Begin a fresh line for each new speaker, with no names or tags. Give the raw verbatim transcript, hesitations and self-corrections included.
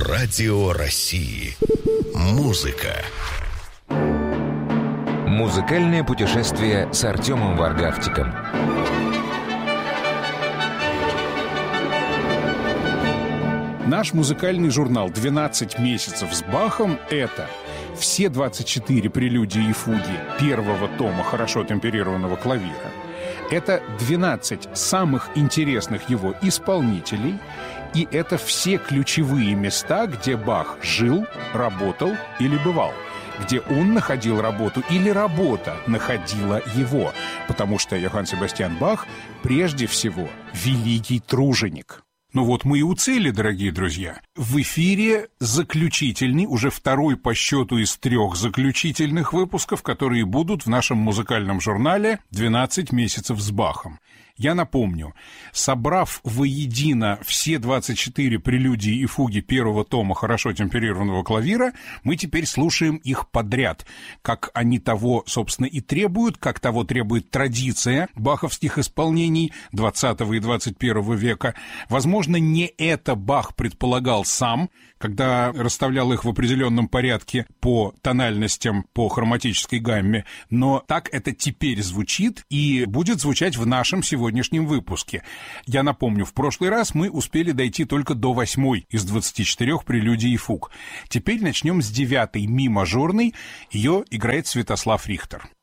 Радио России. Музыка.
Музыкальное путешествие с Артемом Варгавтиком.
Наш музыкальный журнал «двенадцать месяцев с Бахом» — это все двадцать четыре прелюдии и фуги первого тома хорошо темперированного клавира. Это двенадцать самых интересных его исполнителей. И это все ключевые места, где Бах жил, работал или бывал. Где он находил работу или работа находила его. Потому что Йоганн Себастьян Бах прежде всего великий труженик. Ну вот мы и у цели, дорогие друзья. В эфире заключительный, уже второй по счету из трех заключительных выпусков, которые будут в нашем музыкальном журнале «двенадцать месяцев с Бахом». Я напомню, собрав воедино все двадцать четыре прелюдии и фуги первого тома хорошо темперированного клавира, мы теперь слушаем их подряд, как они того, собственно, и требуют, как того требует традиция баховских исполнений двадцатого и двадцать первого века. Возможно, не это Бах предполагал сам, когда расставлял их в определенном порядке по тональностям, по хроматической гамме, но так это теперь звучит и будет звучать в нашем сегодняшнем выпуске. Я напомню, в прошлый раз мы успели дойти только до восьмой из двадцати четырёх прелюдий и фуг. Теперь начнем с девятой, ми мажорной. Ее играет Святослав Рихтер.